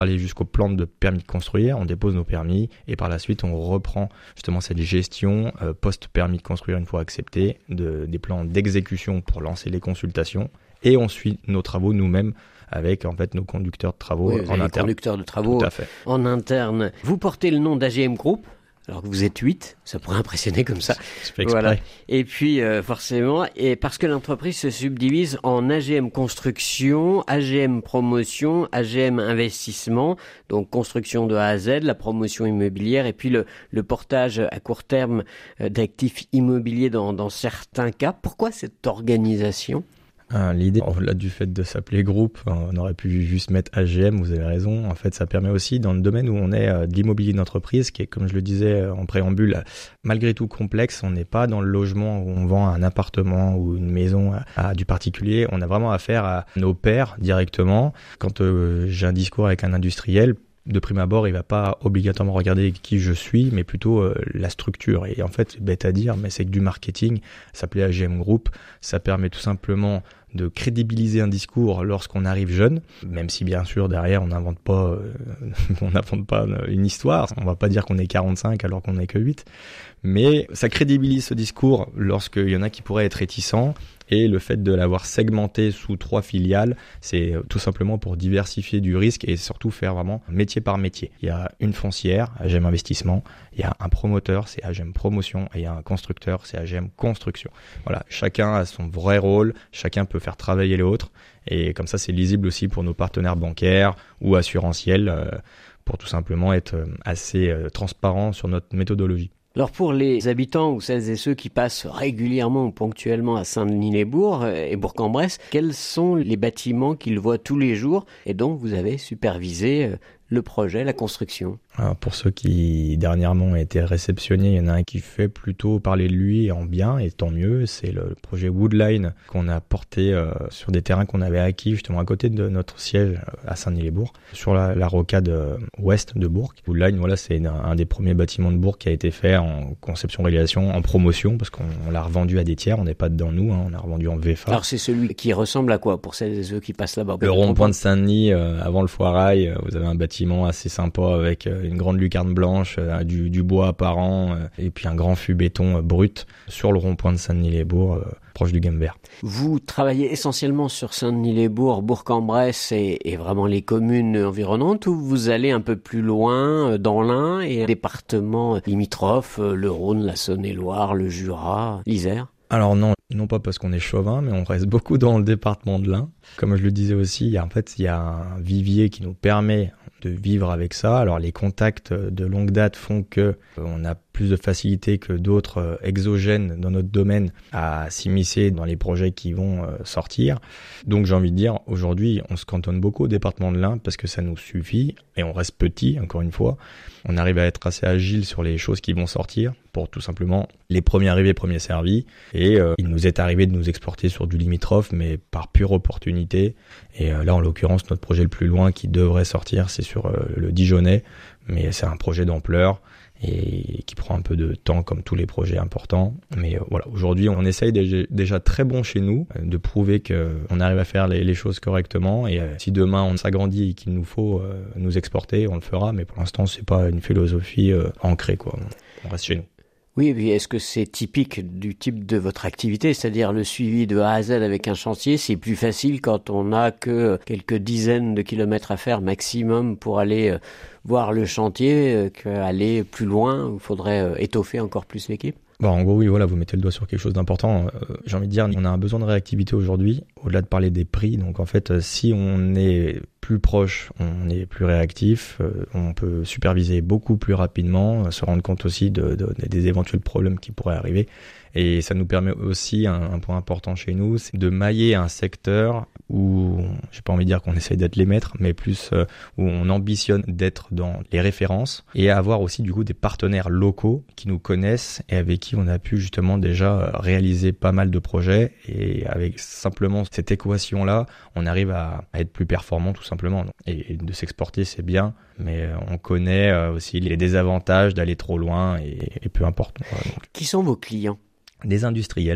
aller jusqu'au plan de permis de construire, on dépose nos permis et par la suite on reprend justement cette gestion post-permis de construire une fois accepté, des plans d'exécution pour lancer les consultations et on suit nos travaux nous-mêmes avec en fait nos conducteurs de travaux en interne. Conducteurs de travaux Tout à fait. En interne. Vous portez le nom d'AGM Group, alors que vous êtes 8, ça pourrait impressionner comme ça. C'est fait exprès. Voilà. Et puis forcément, et parce que l'entreprise se subdivise en AGM Construction, AGM Promotion, AGM Investissement, donc construction de A à Z, la promotion immobilière et puis le portage à court terme d'actifs immobiliers dans certains cas. Pourquoi cette organisation ? L'idée, au-delà du fait de s'appeler groupe, on aurait pu juste mettre AGM, vous avez raison. En fait, ça permet aussi, dans le domaine où on est de l'immobilier d'entreprise, qui est, comme je le disais en préambule, malgré tout complexe, on n'est pas dans le logement où on vend un appartement ou une maison à du particulier. On a vraiment affaire à nos pairs directement. Quand j'ai un discours avec un industriel, de prime abord, il va pas obligatoirement regarder qui je suis, mais plutôt la structure. Et en fait, c'est bête à dire, mais c'est que du marketing. Ça s'appelait AGM Group. Ça permet tout simplement de crédibiliser un discours lorsqu'on arrive jeune, même si bien sûr derrière on n'invente pas une histoire. On va pas dire qu'on est 45 alors qu'on n'est que 8. Mais ça crédibilise ce discours lorsqu'il y en a qui pourraient être réticents. Et le fait de l'avoir segmenté sous 3 filiales, c'est tout simplement pour diversifier du risque et surtout faire vraiment métier par métier. Il y a une foncière, AGM Investissement, il y a un promoteur, c'est AGM Promotion, et il y a un constructeur, c'est AGM Construction. Voilà, chacun a son vrai rôle, chacun peut faire travailler l'autre, et comme ça c'est lisible aussi pour nos partenaires bancaires ou assurantiels, pour tout simplement être assez transparent sur notre méthodologie. Alors pour les habitants ou celles et ceux qui passent régulièrement ou ponctuellement à Saint-Denis-les-Bourgs et Bourg-en-Bresse, quels sont les bâtiments qu'ils voient tous les jours et dont vous avez supervisé le projet, la construction? Alors pour ceux qui dernièrement ont été réceptionnés, il y en a un qui fait plutôt parler de lui en bien, et tant mieux, c'est le projet Woodline qu'on a porté sur des terrains qu'on avait acquis justement à côté de notre siège à Saint-Denis-les-Bourgs, sur la rocade ouest de Bourg. Woodline, voilà, c'est un des premiers bâtiments de Bourg qui a été fait en conception-réalisation, en promotion, parce qu'on l'a revendu à des tiers, on n'est pas dedans nous, on a revendu en VFA. Alors c'est celui qui ressemble à quoi pour celles et ceux qui passent là-bas? Le rond-point de Saint-Denis, avant le Foirail, vous avez un bâtiment assez sympa avec une grande lucarne blanche, du bois apparent et puis un grand fût béton brut sur le rond-point de Saint-Denis-les-Bourgs, proche du Game-Vert. Vous travaillez essentiellement sur Saint-Denis-les-Bourgs, Bourg-en-Bresse et vraiment les communes environnantes, ou vous allez un peu plus loin dans l'Ain et départements limitrophes, le Rhône, la Saône-et-Loire, le Jura, l'Isère? Alors non pas parce qu'on est chauvin, mais on reste beaucoup dans le département de l'Ain. Comme je le disais aussi, il y a un vivier qui nous permet de vivre avec ça. Alors les contacts de longue date font que on a plus de facilité que d'autres exogènes dans notre domaine à s'immiscer dans les projets qui vont sortir. Donc j'ai envie de dire, aujourd'hui, on se cantonne beaucoup au département de l'Ain parce que ça nous suffit et on reste petit, encore une fois. On arrive à être assez agile sur les choses qui vont sortir pour tout simplement les premiers arrivés, premiers servis. Et il nous est arrivé de nous exporter sur du limitrophe, mais par pure opportunité. Et là, en l'occurrence, notre projet le plus loin qui devrait sortir, c'est sur le Dijonais. Mais c'est un projet d'ampleur et qui prend un peu de temps comme tous les projets importants. Mais voilà, aujourd'hui, on essaye déjà très bon chez nous de prouver qu'on arrive à faire les choses correctement. Et si demain on s'agrandit et qu'il nous faut nous exporter, on le fera. Mais pour l'instant, c'est pas une philosophie ancrée, quoi. On reste chez nous. Oui, et puis est-ce que c'est typique du type de votre activité, c'est-à-dire le suivi de A à Z avec un chantier, c'est plus facile quand on n'a que quelques dizaines de kilomètres à faire maximum pour aller voir le chantier qu'aller plus loin où il faudrait étoffer encore plus l'équipe? Bon, en gros, oui, voilà, vous mettez le doigt sur quelque chose d'important. J'ai envie de dire, on a un besoin de réactivité aujourd'hui, au-delà de parler des prix. Donc, en fait, si on est plus proche, on est plus réactif, on peut superviser beaucoup plus rapidement, se rendre compte aussi des éventuels problèmes qui pourraient arriver. Et ça nous permet aussi, un point important chez nous, c'est de mailler un secteur où, j'ai pas envie de dire qu'on essaye d'être les maîtres, mais plus où on ambitionne d'être dans les références et avoir aussi du coup des partenaires locaux qui nous connaissent et avec qui on a pu justement déjà réaliser pas mal de projets. Et avec simplement cette équation-là, on arrive à être plus performant tout simplement. Et de s'exporter, c'est bien, mais on connaît aussi les désavantages d'aller trop loin et peu importe. Qui sont vos clients? Des industriels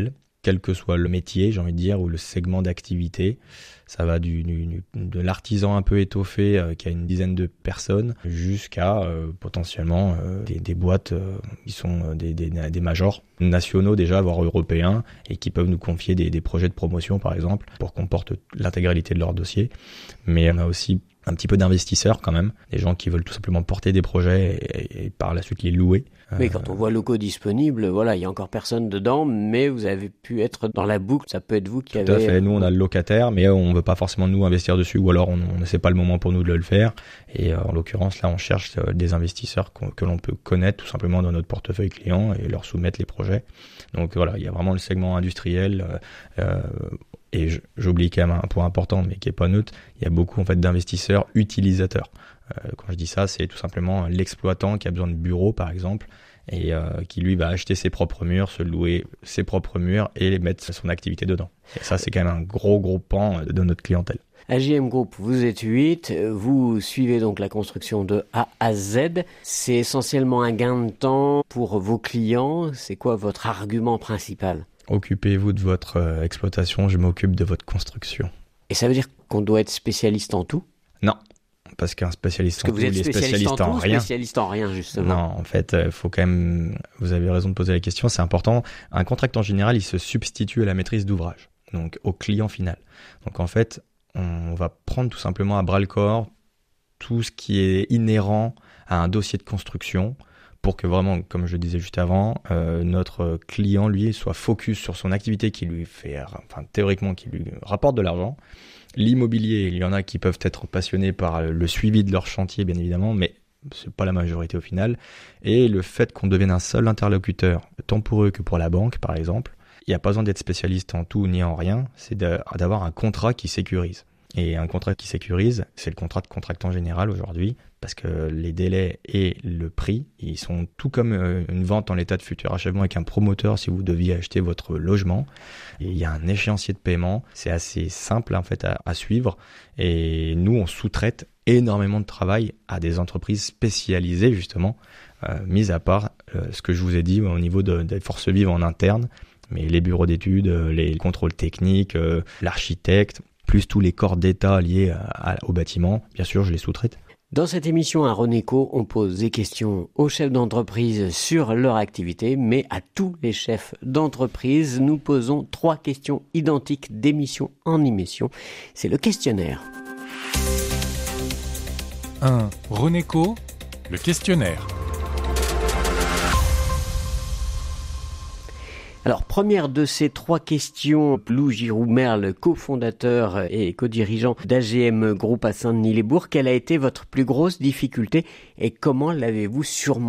quel que soit le métier, j'ai envie de dire, ou le segment d'activité. Ça va de l'artisan un peu étoffé qui a une dizaine de personnes jusqu'à potentiellement des boîtes qui sont des majors nationaux déjà, voire européens, et qui peuvent nous confier des projets de promotion par exemple pour qu'on porte l'intégralité de leur dossier. Mais on a aussi un petit peu d'investisseurs quand même, des gens qui veulent tout simplement porter des projets et par la suite les louer. Mais quand on voit locaux disponibles, voilà, il y a encore personne dedans, mais vous avez pu être dans la boucle, ça peut être vous qui avez... Tout à fait, nous on a le locataire, mais on veut pas forcément nous investir dessus, ou alors on ne sait pas le moment pour nous de le faire, et en l'occurrence là on cherche des investisseurs que l'on peut connaître tout simplement dans notre portefeuille client et leur soumettre les projets. Donc voilà, il y a vraiment le segment industriel, et j'oublie quand même un point important, mais qui est pas neutre, il y a beaucoup en fait d'investisseurs utilisateurs. Quand je dis ça, c'est tout simplement l'exploitant qui a besoin de bureaux par exemple, et qui lui va acheter ses propres murs, se louer ses propres murs et les mettre son activité dedans. Et ça, c'est quand même un gros pan de notre clientèle. AGM Group, vous êtes 8, vous suivez donc la construction de A à Z. C'est essentiellement un gain de temps pour vos clients. C'est quoi votre argument principal ? Occupez-vous de votre exploitation, je m'occupe de votre construction. Et ça veut dire qu'on doit être spécialiste en tout ? Non. Parce qu'un spécialiste en tout, il est spécialiste en rien. Spécialiste en rien, justement. Non, en fait, faut quand même, vous avez raison de poser la question, c'est important. Un contractant général, il se substitue à la maîtrise d'ouvrage, donc au client final. Donc en fait, on va prendre tout simplement à bras le corps tout ce qui est inhérent à un dossier de construction pour que vraiment, comme je disais juste avant, notre client, lui, soit focus sur son activité qui lui fait, enfin théoriquement, qui lui rapporte de l'argent. L'immobilier, il y en a qui peuvent être passionnés par le suivi de leur chantier, bien évidemment, mais c'est pas la majorité au final. Et le fait qu'on devienne un seul interlocuteur, tant pour eux que pour la banque, par exemple, il n'y a pas besoin d'être spécialiste en tout ni en rien, c'est d'avoir un contrat qui sécurise. Et un contrat qui sécurise, c'est le contrat de contractant général aujourd'hui, parce que les délais et le prix, ils sont tout comme une vente en l'état de futur achèvement avec un promoteur si vous deviez acheter votre logement. Et il y a un échéancier de paiement, c'est assez simple en fait à suivre. Et nous, on sous-traite énormément de travail à des entreprises spécialisées justement, mis à part ce que je vous ai dit au niveau des forces vives en interne, mais les bureaux d'études, les contrôles techniques, l'architecte, plus tous les corps d'état liés au bâtiment, bien sûr, je les sous-traite. Dans cette émission à Renéco, on pose des questions aux chefs d'entreprise sur leur activité, mais à tous les chefs d'entreprise, nous posons 3 questions identiques d'émission en émission. C'est le questionnaire. 1. Renéco, le questionnaire. Alors, première de ces 3 questions, Lou Giroux-Merle, cofondateur et co-dirigeant d'AGM Group à Saint-Denis-les-Bourgs, quelle a été votre plus grosse difficulté et comment l'avez-vous surmontée ?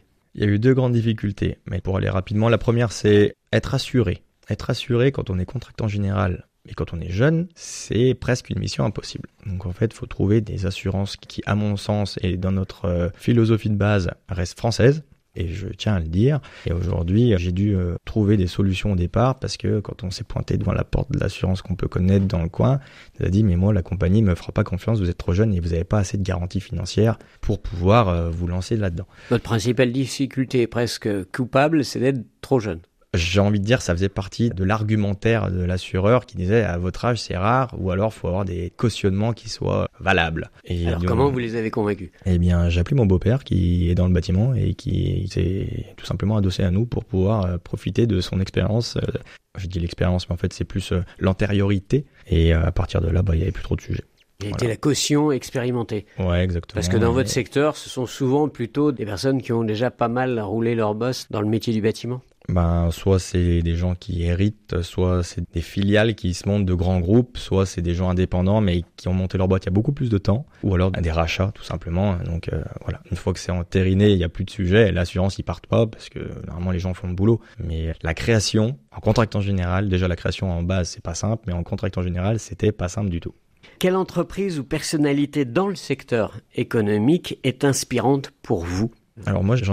Il y a eu 2 grandes difficultés, mais pour aller rapidement, la première c'est être assuré. Être assuré quand on est contractant général et quand on est jeune, c'est presque une mission impossible. Donc en fait, il faut trouver des assurances qui, à mon sens et dans notre philosophie de base, restent françaises. Et je tiens à le dire. Et aujourd'hui, j'ai dû trouver des solutions au départ parce que quand on s'est pointé devant la porte de l'assurance qu'on peut connaître dans le coin, on a dit mais moi la compagnie me fera pas confiance, vous êtes trop jeune et vous n'avez pas assez de garantie financière pour pouvoir vous lancer là-dedans. Votre principale difficulté presque coupable, c'est d'être trop jeune. J'ai envie de dire ça faisait partie de l'argumentaire de l'assureur qui disait à votre âge c'est rare ou alors faut avoir des cautionnements qui soient valables. Et alors comment vous les avez convaincus ? Eh bien j'ai appelé mon beau-père qui est dans le bâtiment et qui s'est tout simplement adossé à nous pour pouvoir profiter de son expérience. Je dis l'expérience mais en fait c'est plus l'antériorité et à partir de là il n'y avait plus trop de sujets. Il a été la caution expérimentée. Ouais, exactement. Parce que dans votre secteur, ce sont souvent plutôt des personnes qui ont déjà pas mal roulé leur bosse dans le métier du bâtiment. Soit c'est des gens qui héritent, soit c'est des filiales qui se montent de grands groupes, soit c'est des gens indépendants mais qui ont monté leur boîte il y a beaucoup plus de temps, ou alors des rachats tout simplement. Donc voilà, une fois que c'est entériné, il n'y a plus de sujet, l'assurance ils partent pas parce que normalement les gens font le boulot. Mais la création, en contractant général, déjà la création en base c'est pas simple, mais en contractant général c'était pas simple du tout. Quelle entreprise ou personnalité dans le secteur économique est inspirante pour vous ? Alors moi j'en ai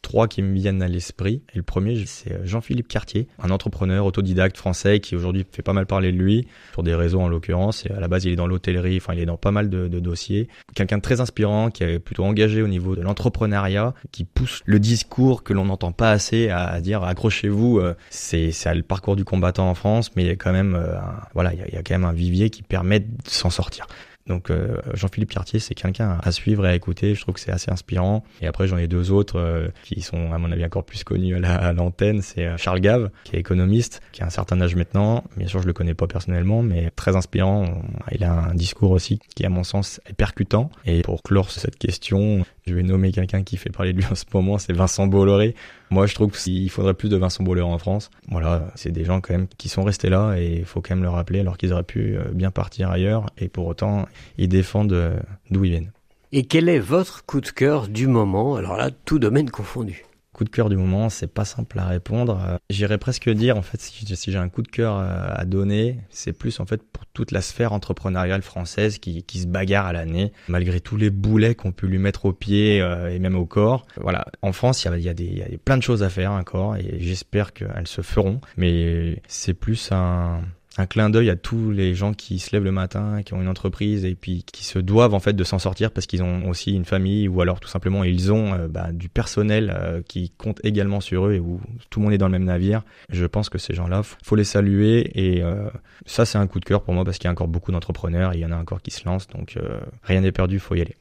3 qui me viennent à l'esprit. Et le premier, c'est Jean-Philippe Cartier, un entrepreneur autodidacte français qui aujourd'hui fait pas mal parler de lui, pour des réseaux en l'occurrence. Et à la base, il est dans l'hôtellerie, enfin il est dans pas mal de dossiers. Quelqu'un de très inspirant, qui est plutôt engagé au niveau de l'entrepreneuriat, qui pousse le discours que l'on n'entend pas assez à dire accrochez-vous, c'est le parcours du combattant en France, mais il y a quand même, il y a quand même un vivier qui permet de s'en sortir. Donc Jean-Philippe Cartier, c'est quelqu'un à suivre et à écouter. Je trouve que c'est assez inspirant. Et après, j'en ai 2 autres qui sont, à mon avis, encore plus connus à l'antenne. C'est Charles Gave, qui est économiste, qui a un certain âge maintenant. Bien sûr, je le connais pas personnellement, mais très inspirant. Il a un discours aussi qui, à mon sens, est percutant. Et pour clore cette question, je vais nommer quelqu'un qui fait parler de lui en ce moment, c'est Vincent Bolloré. Moi, je trouve qu'il faudrait plus de Vincent Bolloré en France. Voilà, c'est des gens quand même qui sont restés là et il faut quand même le rappeler alors qu'ils auraient pu bien partir ailleurs et pour autant, ils défendent d'où ils viennent. Et quel est votre coup de cœur du moment? Alors là, tout domaine confondu. Coup de cœur du moment, c'est pas simple à répondre. J'irais presque dire, en fait, si j'ai un coup de cœur à donner, c'est plus en fait pour toute la sphère entrepreneuriale française qui se bagarre à l'année, malgré tous les boulets qu'on peut lui mettre aux pieds et même au corps. Voilà, en France, il y a plein de choses à faire encore et j'espère qu'elles se feront. Mais c'est plus un clin d'œil à tous les gens qui se lèvent le matin, qui ont une entreprise et puis qui se doivent en fait de s'en sortir parce qu'ils ont aussi une famille ou alors tout simplement ils ont du personnel qui compte également sur eux et où tout le monde est dans le même navire. Je pense que ces gens-là, faut les saluer et ça c'est un coup de cœur pour moi parce qu'il y a encore beaucoup d'entrepreneurs, il y en a encore qui se lancent donc rien n'est perdu, faut y aller.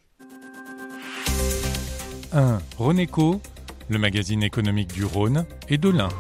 1. Roneco, le magazine économique du Rhône et de l'Ain.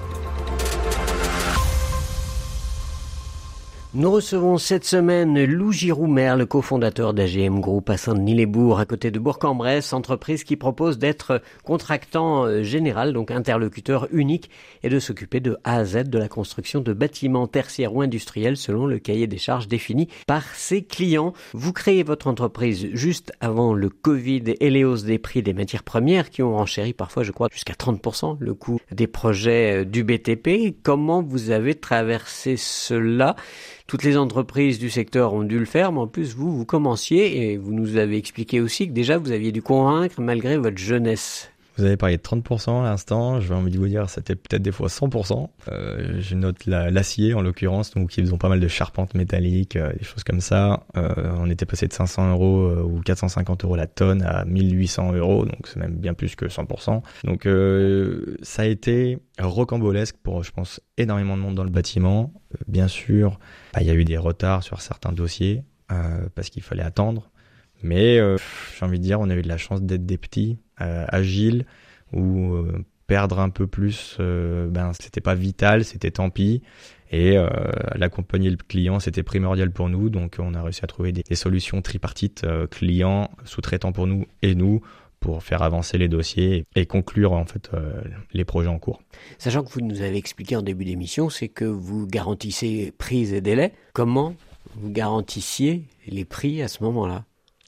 Nous recevons cette semaine Lou Giroumer, le cofondateur d'AGM Group à Saint-Denis-les-Bourgs, à côté de Bourg-en-Bresse, entreprise qui propose d'être contractant général, donc interlocuteur unique, et de s'occuper de A à Z de la construction de bâtiments tertiaires ou industriels selon le cahier des charges défini par ses clients. Vous créez votre entreprise juste avant le Covid et les hausses des prix des matières premières qui ont renchéri parfois, je crois, jusqu'à 30% le coût des projets du BTP. Comment vous avez traversé cela ? Toutes les entreprises du secteur ont dû le faire, mais en plus, vous commenciez et vous nous avez expliqué aussi que déjà, vous aviez dû convaincre malgré votre jeunesse. Vous avez parlé de 30% à l'instant, je vais envie de vous dire c'était peut-être des fois 100%. Je note l'acier en l'occurrence, donc ils ont pas mal de charpentes métalliques, des choses comme ça. On était passé de 500 € ou 450 € la tonne à 1800 €, donc c'est même bien plus que 100%. Donc ça a été rocambolesque pour, je pense, énormément de monde dans le bâtiment. Bien sûr, il y a eu des retards sur certains dossiers parce qu'il fallait attendre. Mais j'ai envie de dire, on a eu de la chance d'être des petits, agiles, ou perdre un peu plus, c'était pas vital, c'était tant pis. Et l'accompagner le client, c'était primordial pour nous. Donc on a réussi à trouver des solutions tripartites, clients, sous-traitants pour nous et nous, pour faire avancer les dossiers et conclure en fait les projets en cours. Sachant que vous nous avez expliqué en début d'émission, c'est que vous garantissez prix et délai. Comment vous garantissiez les prix à ce moment-là ?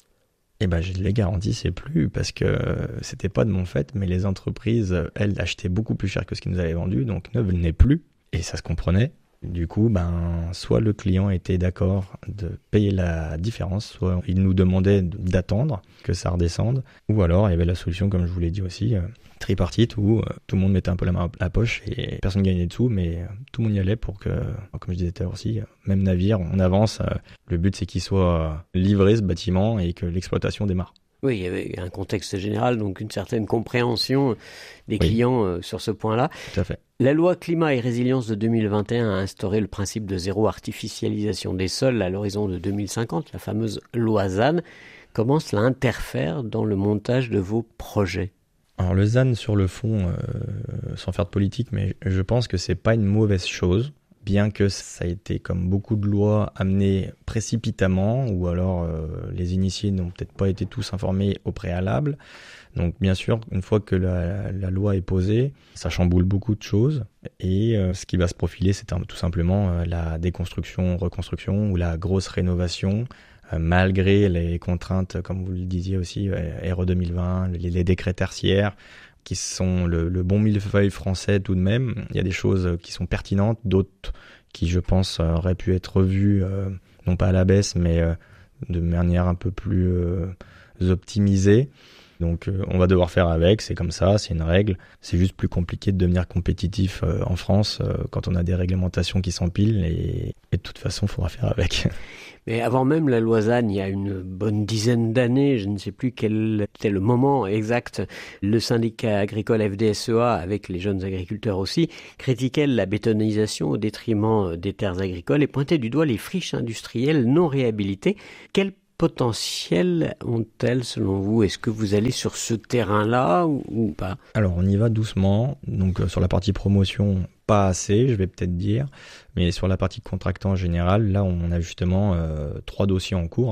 Eh ben, je ne les garantissais plus parce que c'était pas de mon fait, mais les entreprises, elles, achetaient beaucoup plus cher que ce qu'ils nous avaient vendu, donc ne venaient plus, et ça se comprenait. Du coup, soit le client était d'accord de payer la différence, soit il nous demandait d'attendre que ça redescende, ou alors il y avait la solution, comme je vous l'ai dit aussi, tripartite, où tout le monde mettait un peu la main à la poche et personne gagnait de sous, mais tout le monde y allait pour que, comme je disais tout à l'heure aussi, même navire, on avance. Le but, c'est qu'il soit livré, ce bâtiment, et que l'exploitation démarre. Oui, il y avait un contexte général, donc une certaine compréhension des clients sur ce point-là. Tout à fait. La loi climat et résilience de 2021 a instauré le principe de zéro artificialisation des sols à l'horizon de 2050, la fameuse loi ZAN. Comment cela interfère dans le montage de vos projets ? Alors le ZAN sur le fond, sans faire de politique, mais je pense que c'est pas une mauvaise chose. Bien que ça a été, comme beaucoup de lois, amené précipitamment, ou alors les initiés n'ont peut-être pas été tous informés au préalable. Donc bien sûr, une fois que la loi est posée, ça chamboule beaucoup de choses. Et ce qui va se profiler, c'est tout simplement la déconstruction, reconstruction ou la grosse rénovation, malgré les contraintes, comme vous le disiez aussi, RE 2020, les décrets tertiaires, qui sont le bon millefeuille français tout de même. Il y a des choses qui sont pertinentes, d'autres qui, je pense, auraient pu être revues, non pas à la baisse, mais de manière un peu plus optimisée. Donc on va devoir faire avec, c'est comme ça, c'est une règle. C'est juste plus compliqué de devenir compétitif en France quand on a des réglementations qui s'empilent et de toute façon, il faudra faire avec. Mais avant même la loi ZAN, il y a une bonne dizaine d'années, je ne sais plus quel était le moment exact, le syndicat agricole FDSEA, avec les jeunes agriculteurs aussi, critiquait la bétonisation au détriment des terres agricoles et pointait du doigt les friches industrielles non réhabilitées. Quel potentiel ont-elles selon vous? Est-ce que vous allez sur ce terrain-là ou pas? Alors on y va doucement, donc sur la partie promotion, pas assez, je vais peut-être dire, mais sur la partie contractant en général, là on a justement 3 dossiers en cours,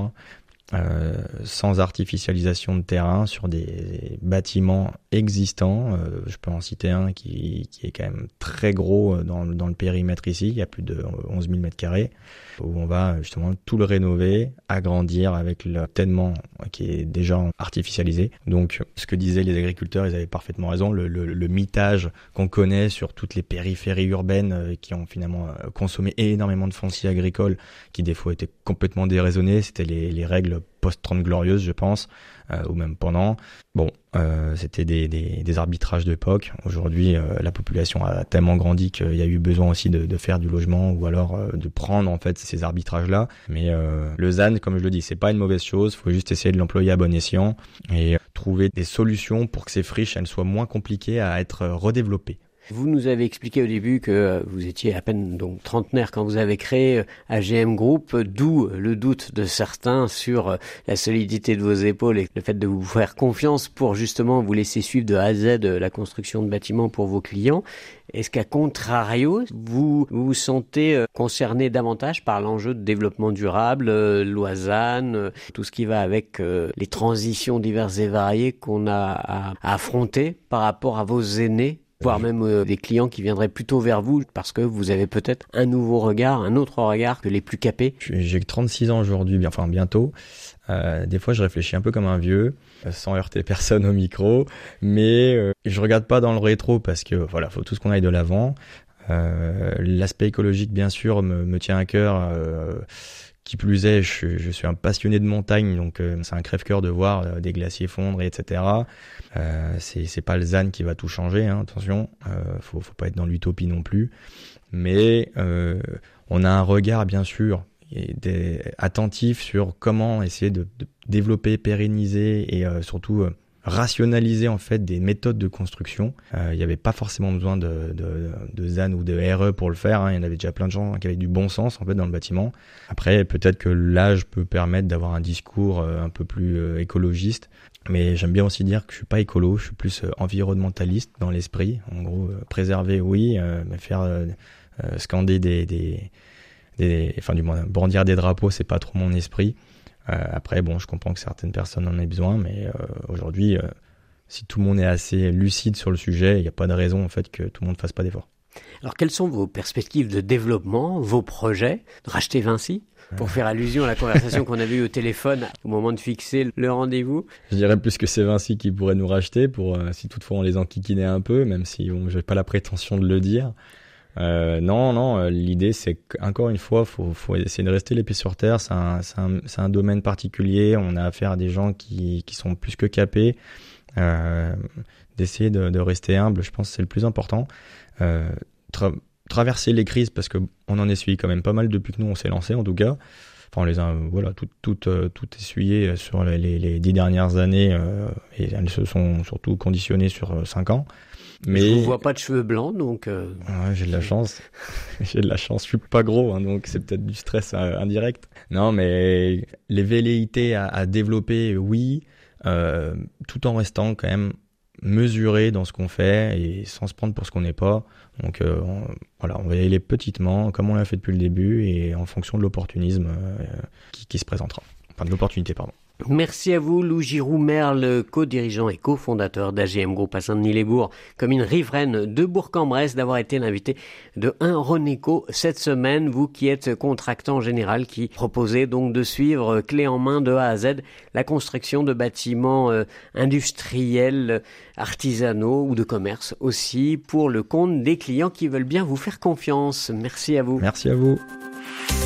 sans artificialisation de terrain sur des bâtiments existants. Je peux en citer un qui est quand même très gros dans le périmètre ici, il y a plus de 11 000 m², où on va justement tout le rénover, agrandir avec le tènement qui est déjà artificialisé. Donc ce que disaient les agriculteurs, ils avaient parfaitement raison, le mitage qu'on connaît sur toutes les périphéries urbaines qui ont finalement consommé énormément de foncier agricole, qui des fois étaient complètement déraisonnés, c'était les règles post-30 glorieuses, je pense, ou même pendant. Bon, c'était des arbitrages d'époque. Aujourd'hui, la population a tellement grandi qu'il y a eu besoin aussi de faire du logement ou alors de prendre en fait ces arbitrages-là. Mais le ZAN, comme je le dis, c'est pas une mauvaise chose. Il faut juste essayer de l'employer à bon escient et trouver des solutions pour que ces friches elles soient moins compliquées à être redéveloppées. Vous nous avez expliqué au début que vous étiez à peine donc trentenaire quand vous avez créé AGM Group, d'où le doute de certains sur la solidité de vos épaules et le fait de vous faire confiance pour justement vous laisser suivre de A à Z la construction de bâtiments pour vos clients. Est-ce qu'à contrario, vous vous sentez concerné davantage par l'enjeu de développement durable, loi ZAN, tout ce qui va avec les transitions diverses et variées qu'on a à affronter par rapport à vos aînés, voire même des clients qui viendraient plutôt vers vous parce que vous avez peut-être un nouveau regard, un autre regard que les plus capés? J'ai 36 ans aujourd'hui, enfin bientôt. Des fois, je réfléchis un peu comme un vieux, sans heurter personne au micro, mais je regarde pas dans le rétro parce que voilà, faut tout ce qu'on aille de l'avant. L'aspect écologique, bien sûr, me tient à cœur. Qui plus est, je suis un passionné de montagne, donc c'est un crève-cœur de voir des glaciers fondre, etc. C'est pas le ZAN qui va tout changer, hein, attention, faut pas être dans l'utopie non plus. Mais on a un regard, bien sûr, attentif sur comment essayer de développer, pérenniser et surtout rationaliser en fait des méthodes de construction. Il n'y avait pas forcément besoin de ZAN ou de RE pour le faire, hein. Il y en avait déjà plein de gens qui avaient du bon sens en fait dans le bâtiment. Après, peut-être que l'âge peut permettre d'avoir un discours un peu plus écologiste, mais j'aime bien aussi dire que je suis pas écolo, je suis plus environnementaliste dans l'esprit. En gros, préserver oui, mais faire scander enfin du moins brandir des drapeaux, c'est pas trop mon esprit. Après, bon, je comprends que certaines personnes en aient besoin, mais aujourd'hui, si tout le monde est assez lucide sur le sujet, il n'y a pas de raison en fait que tout le monde ne fasse pas d'efforts. Alors, quelles sont vos perspectives de développement, vos projets? Racheter Vinci, pour faire allusion à la conversation qu'on avait eue au téléphone au moment de fixer le rendez-vous? Je dirais plus que c'est Vinci qui pourrait nous racheter, si toutefois on les enquiquinait un peu, même si bon, je n'ai pas la prétention de le dire. Non, l'idée c'est qu'encore une fois, faut essayer de rester les pieds sur terre. C'est un domaine particulier. On a affaire à des gens qui sont plus que capés. D'essayer de rester humble, je pense que c'est le plus important. Traverser les crises parce que on en essuie quand même pas mal depuis que nous on s'est lancé en tout cas. Enfin, on les a tout essuyé sur les 10 dernières années et elles se sont surtout conditionnées sur 5 ans. Mais je vous vois pas de cheveux blancs, donc... Ouais, j'ai de la chance. J'ai de la chance. Je suis pas gros, hein, donc c'est peut-être du stress indirect. Non, mais les velléités à développer, oui, tout en restant quand même mesuré dans ce qu'on fait et sans se prendre pour ce qu'on n'est pas. Donc voilà, on va y aller petitement, comme on l'a fait depuis le début, et en fonction de l'opportunisme qui se présentera. Enfin, de l'opportunité, pardon. Merci à vous, Lou Giroux-Merle, co-dirigeant et co-fondateur d'AGM Group à Saint-Denis-les-Bourgs, commune riveraine de Bourg-en-Bresse, d'avoir été l'invité de Renéco cette semaine. Vous qui êtes contractant général, qui proposez donc de suivre clé en main de A à Z la construction de bâtiments industriels, artisanaux ou de commerce aussi, pour le compte des clients qui veulent bien vous faire confiance. Merci à vous. Merci à vous.